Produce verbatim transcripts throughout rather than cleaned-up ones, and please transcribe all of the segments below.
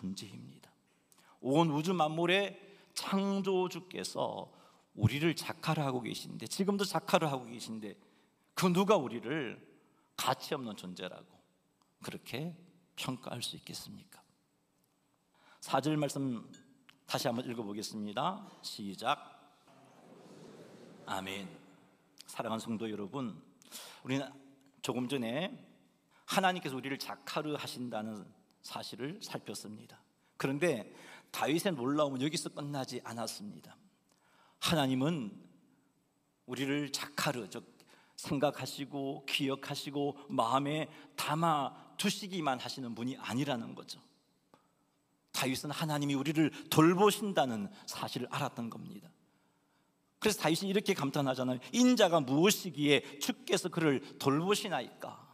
존재입니다. 온 우주 만물의 창조주께서 우리를 작화를 하고 계신데, 지금도 작화를 하고 계신데, 그 누가 우리를 가치 없는 존재라고 그렇게 평가할 수 있겠습니까? 사 절 말씀 다시 한번 읽어보겠습니다. 시작. 아멘. 사랑하는 성도 여러분, 우리는 조금 전에 하나님께서 우리를 작화를 하신다는 사실을 살폈습니다. 그런데 다윗의 놀라움은 여기서 끝나지 않았습니다. 하나님은 우리를 작화를, 즉 생각하시고 기억하시고 마음에 담아 두시기만 하시는 분이 아니라는 거죠. 다윗은 하나님이 우리를 돌보신다는 사실을 알았던 겁니다. 그래서 다윗이 이렇게 감탄하잖아요. 인자가 무엇이기에 주께서 그를 돌보시나이까.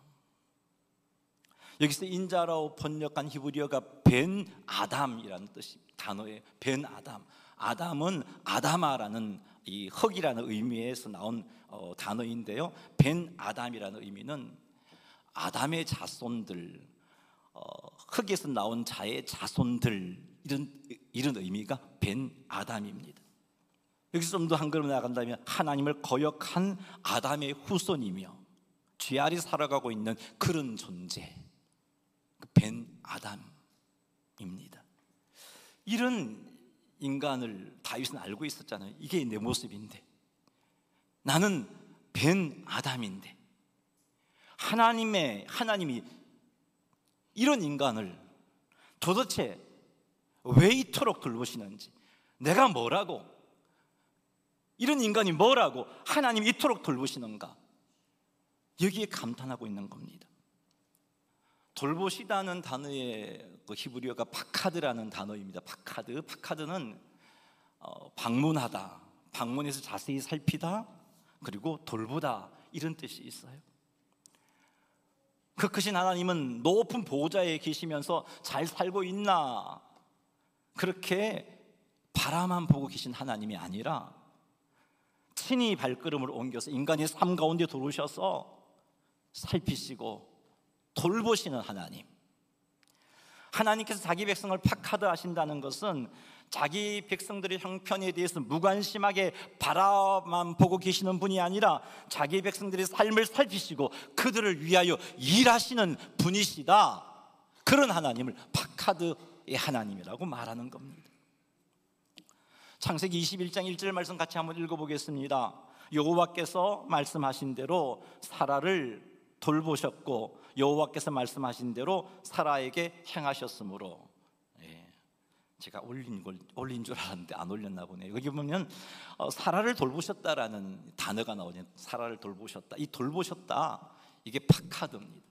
여기서 인자라고 번역한 히브리어가 벤 아담이라는 뜻이 단어예요. 벤 아담. 아담은 아다마라는 이 흙이라는 의미에서 나온 어, 단어인데요. 벤 아담이라는 의미는 아담의 자손들, 어, 흙에서 나온 자의 자손들, 이런 이런 의미가 벤 아담입니다. 여기서 좀 더 한 걸음 나간다면 하나님을 거역한 아담의 후손이며 죄아리 살아가고 있는 그런 존재, 벤 아담입니다. 이런 인간을 다윗은 알고 있었잖아요. 이게 내 모습인데, 나는 벤 아담인데, 하나님의 하나님이 이런 인간을 도대체 왜 이토록 돌보시는지, 내가 뭐라고, 이런 인간이 뭐라고 하나님이 이토록 돌보시는가, 여기에 감탄하고 있는 겁니다. 돌보시다는 단어의 그 히브리어가 파카드라는 단어입니다. 파카드. 파카드는 어, 방문하다, 방문해서 자세히 살피다, 그리고 돌보다, 이런 뜻이 있어요. 그 크신 하나님은 높은 보좌에 계시면서 잘 살고 있나 그렇게 바라만 보고 계신 하나님이 아니라 친히 발걸음을 옮겨서 인간의 삶 가운데 들어오셔서 살피시고 돌보시는 하나님. 하나님께서 자기 백성을 파카드 하신다는 것은 자기 백성들의 형편에 대해서 무관심하게 바라만 보고 계시는 분이 아니라 자기 백성들의 삶을 살피시고 그들을 위하여 일하시는 분이시다. 그런 하나님을 파카드의 하나님이라고 말하는 겁니다. 창세기 이십일 장 일 절 말씀 같이 한번 읽어보겠습니다. 여호와께서 말씀하신 대로 사라를 돌보셨고 여호와께서 말씀하신 대로 사라에게 행하셨으므로. 예, 제가 올린 걸 올린 줄 알았는데 안 올렸나 보네요. 여기 보면 어, 사라를 돌보셨다라는 단어가 나오네요. 사라를 돌보셨다. 이 돌보셨다, 이게 파카드입니다.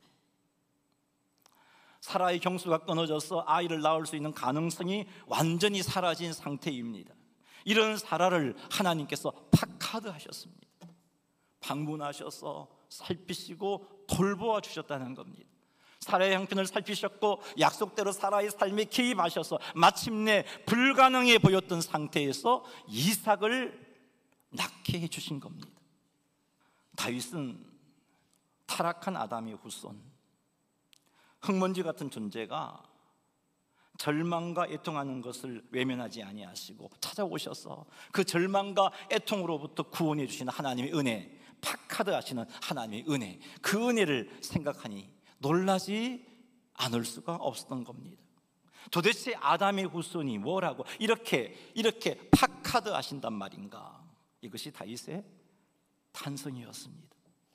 사라의 경수가 끊어져서 아이를 낳을 수 있는 가능성이 완전히 사라진 상태입니다. 이런 사라를 하나님께서 파카드 하셨습니다. 방문하셔서 살피시고 돌보아 주셨다는 겁니다. 사라의 형편을 살피셨고 약속대로 사라의 삶에 개입하셔서 마침내 불가능해 보였던 상태에서 이삭을 낳게 해주신 겁니다. 다윗은 타락한 아담의 후손, 흙먼지 같은 존재가 절망과 애통하는 것을 외면하지 아니하시고 찾아오셔서 그 절망과 애통으로부터 구원해 주시는 하나님의 은혜, 파카드 하시는 하나님의 은혜, 그 은혜를 생각하니 놀라지 않을 수가 없었던 겁니다. 도대체 아담의 후손이 뭐라고 이렇게 이렇게 파카드 하신단 말인가? 이것이 다윗의 탄성이었습니다.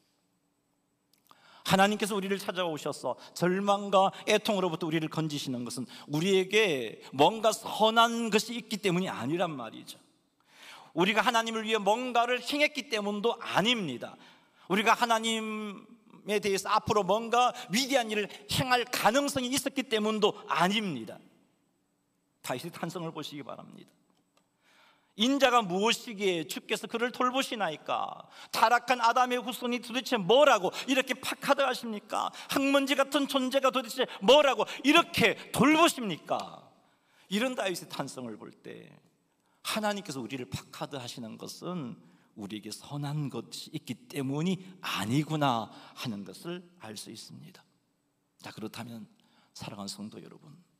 하나님께서 우리를 찾아오셔서 절망과 애통으로부터 우리를 건지시는 것은 우리에게 뭔가 선한 것이 있기 때문이 아니란 말이죠. 우리가 하나님을 위해 뭔가를 행했기 때문도 아닙니다. 우리가 하나님에 대해서 앞으로 뭔가 위대한 일을 행할 가능성이 있었기 때문도 아닙니다. 다윗의 탄성을 보시기 바랍니다. 인자가 무엇이기에 주께서 그를 돌보시나이까? 타락한 아담의 후손이 도대체 뭐라고 이렇게 파카드 하십니까? 흙먼지 같은 존재가 도대체 뭐라고 이렇게 돌보십니까? 이런 다윗의 탄성을 볼 때 하나님께서 우리를 파카드 하시는 것은 우리에게 선한 것이 있기 때문이 아니구나 하는 것을 알 수 있습니다. 자, 그렇다면 사랑하는 성도 여러분,